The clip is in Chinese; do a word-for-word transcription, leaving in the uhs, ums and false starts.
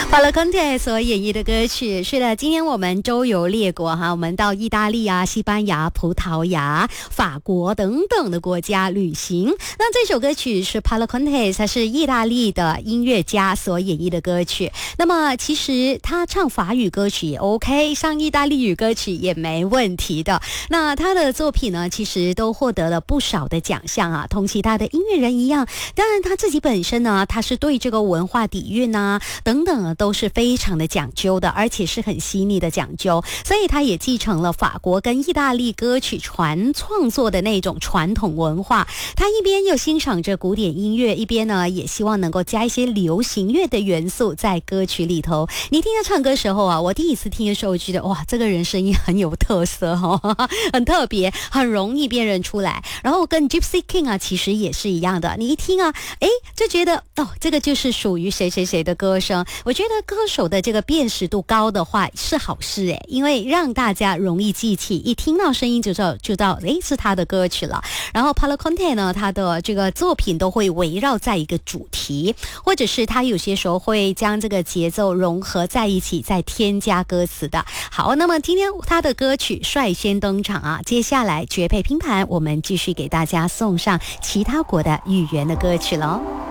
Paolo Conte 所演绎的歌曲。是的，今天我们周游列国哈，我们到意大利啊、西班牙、葡萄牙、法国等等的国家旅行。那这首歌曲是 Paolo Conte， 他是意大利的音乐家所演绎的歌曲。那么其实他唱法语歌曲也 OK， 唱意大利语歌曲也没问题的。那他的作品呢，其实都获得了不少的奖项啊，同其他的音乐人一样。当然他自己本身呢，他是对这个文化底蕴啊等等都是非常的讲究的，而且是很细腻的讲究，所以他也继承了法国跟意大利歌曲传创作的那种传统文化。他一边又欣赏着古典音乐，一边呢也希望能够加一些流行乐的元素在歌曲里头。你听他唱歌时候啊，我第一次听的时候觉得哇，这个人声音很有特色哦，很特别，很容易辨认出来。然后跟 Gypsy King 啊其实也是一样的，你一听啊，诶就觉得哦，这个就是属于谁谁谁的歌声。我觉得歌手的这个辨识度高的话是好事诶，因为让大家容易记起，一听到声音就知道就知道诶是他的歌曲了。然后 Paolo Conte 呢，他的这个作品都会围绕在一个主题，或者是他有些时候会将这个节奏融合在一起，再添加歌词的。好，那么今天他的歌曲率先登场啊，接下来绝配拼盘，我们继续给大家送上其他国的语言的歌曲喽。